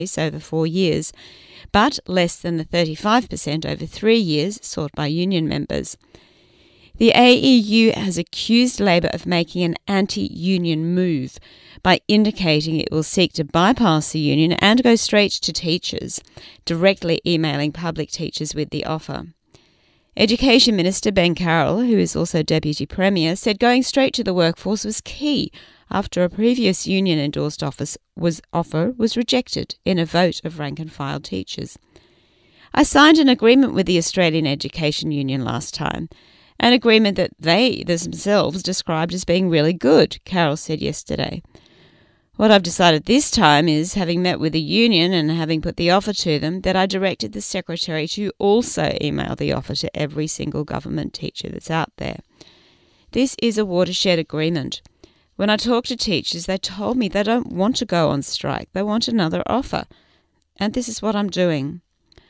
over 4 years, but less than the 35% over 3 years sought by union members. The AEU has accused Labor of making an anti-union move by indicating it will seek to bypass the union and go straight to teachers, directly emailing public teachers with the offer. Education Minister Ben Carroll, who is also Deputy Premier, said going straight to the workforce was key after a previous union-endorsed offer was rejected in a vote of rank-and-file teachers. "I signed an agreement with the Australian Education Union last time, an agreement that they themselves described as being really good," Carroll said yesterday. "What I've decided this time is, having met with the union and having put the offer to them, that I directed the Secretary to also email the offer to every single government teacher that's out there. This is a watershed agreement. When I talked to teachers, they told me they don't want to go on strike. They want another offer. And this is what I'm doing."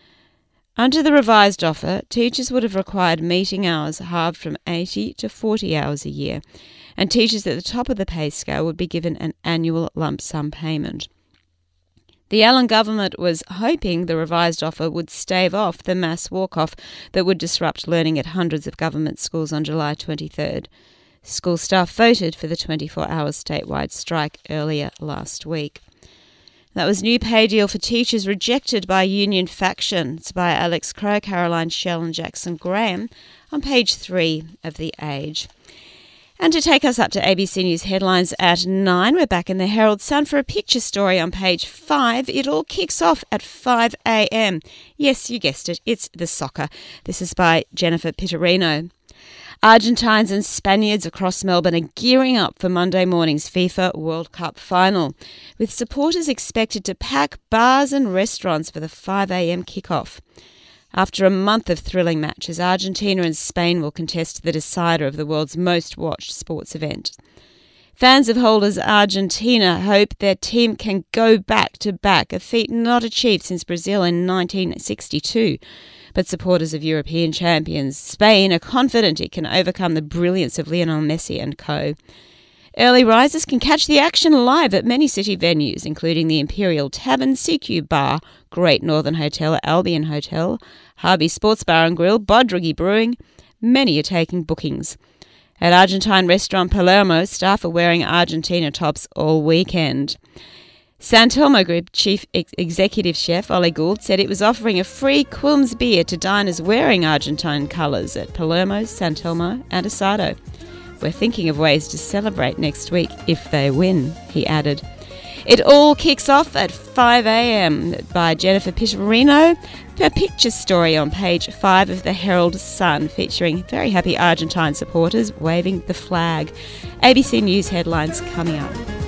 Under the revised offer, teachers would have required meeting hours halved from 80 to 40 hours a year, and teachers at the top of the pay scale would be given an annual lump sum payment. The Allen government was hoping the revised offer would stave off the mass walk-off that would disrupt learning at hundreds of government schools on July 23rd. School staff voted for the 24-hour statewide strike earlier last week. That was new pay deal for teachers rejected by union factions by Alex Crowe, Caroline Schell and Jackson Graham on page 3 of The Age. And to take us up to ABC News headlines at 9, we're back in the Herald Sun for a picture story on page 5. It all kicks off at 5 a.m. Yes, you guessed it, it's the soccer. This is by Jennifer Pittarino. Argentines and Spaniards across Melbourne are gearing up for Monday morning's FIFA World Cup final, with supporters expected to pack bars and restaurants for the 5 a.m. kickoff. After a month of thrilling matches, Argentina and Spain will contest the decider of the world's most watched sports event. Fans of holders Argentina hope their team can go back-to-back, a feat not achieved since Brazil in 1962. But supporters of European champions Spain are confident it can overcome the brilliance of Lionel Messi and co. Early risers can catch the action live at many city venues, including the Imperial Tavern, CQ Bar, Great Northern Hotel, Albion Hotel, Harvey Sports Bar and Grill, Bodrigi Brewing. Many are taking bookings. At Argentine restaurant Palermo, staff are wearing Argentina tops all weekend. Santelmo Group Chief Executive Chef Ollie Gould said it was offering a free Quilmes beer to diners wearing Argentine colours at Palermo, Santelmo and Asado. "We're thinking of ways to celebrate next week if they win," he added. It all kicks off at 5 a.m. by Jennifer Pittarino. Her picture story on page 5 of the Herald Sun, featuring very happy Argentine supporters waving the flag. ABC News headlines coming up.